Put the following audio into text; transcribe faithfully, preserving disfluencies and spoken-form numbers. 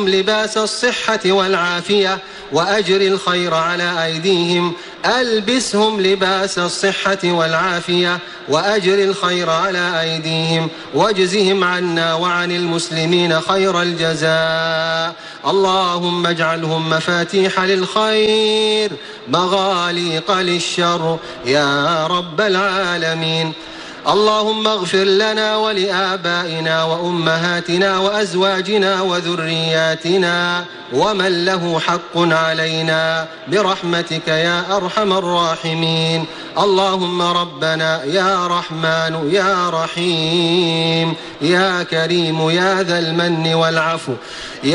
لباس الصحة والعافية وأجر الخير على أيديهم. ألبسهم لباس الصحة والعافية وأجر الخير على أيديهم، واجزهم عنا وعن المسلمين خير الجزاء. اللهم اجعلهم مفاتيح للخير مغاليق للشر يا رب العالمين. اللهم اغفر لنا ولآبائنا وأمهاتنا وأزواجنا وذرياتنا ومن له حق علينا برحمتك يا أرحم الراحمين. اللهم ربنا يا رحمن يا رحيم يا كريم يا ذا المن والعفو